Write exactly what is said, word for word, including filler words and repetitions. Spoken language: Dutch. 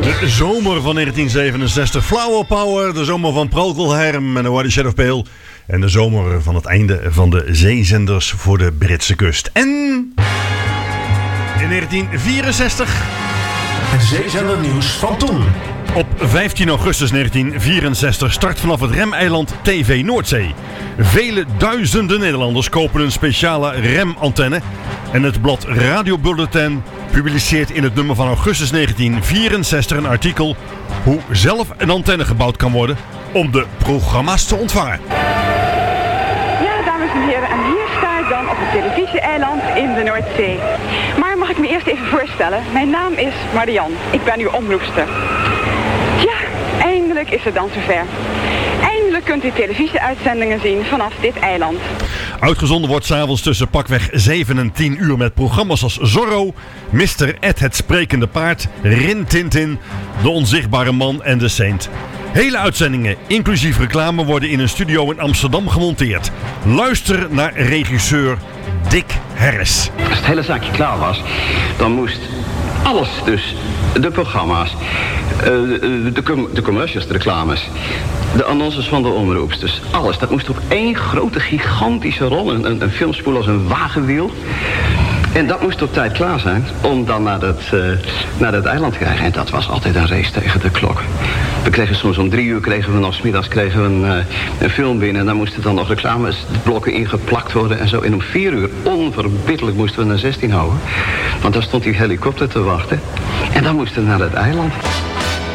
De zomer van negentien zevenenzestig. Flower Power. De zomer van Procol en The White Shade of Pale. En de zomer van het einde van de zeezenders voor de Britse kust. En in negentien vierenzestig... Het zeezendernieuws van toen. Op vijftien augustus negentien vierenzestig start vanaf het remeiland T V Noordzee. Vele duizenden Nederlanders kopen een speciale remantenne. En het blad Radio Bulletin publiceert in het nummer van augustus negentien vierenzestig een artikel hoe zelf een antenne gebouwd kan worden om de programma's te ontvangen. Ja, dames en heren, en hier sta ik dan op het televisie-eiland in de Noordzee. Maar mag ik me eerst even voorstellen? Mijn naam is Marianne. Ik ben uw omroepster. Ja, eindelijk is het dan zover. Eindelijk kunt u televisieuitzendingen zien vanaf dit eiland. Uitgezonden wordt 's avonds tussen pakweg zeven en tien uur met programma's als Zorro, mister Ed het sprekende paard, Rin Tintin, De onzichtbare man en De Saint. Hele uitzendingen, inclusief reclame, worden in een studio in Amsterdam gemonteerd. Luister naar regisseur Dick Harris. Als het hele zaakje klaar was, dan moest alles dus, de programma's, de, com- de commercials, de reclames, de annonces van de omroepsters, alles. Dat moest op één grote, gigantische rol, een, een filmspoel als een wagenwiel. En dat moest op tijd klaar zijn om dan naar dat, uh, naar dat eiland te krijgen. En dat was altijd een race tegen de klok. We kregen soms om drie uur, kregen we nog 's middags kregen we een, uh, een film binnen. En dan moesten dan nog reclameblokken ingeplakt worden en zo. En om vier uur, onverbiddelijk, moesten we naar zestien houden. Want daar stond die helikopter te wachten. En dan moesten we naar het eiland.